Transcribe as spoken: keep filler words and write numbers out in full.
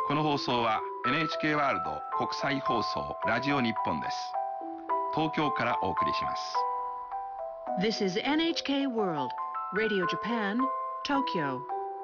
この放送は エヌエイチケー ワールド国際放送ラジオ日本です。東京からお送りします。 This is エヌエイチケー World Radio Japan, Tokyo.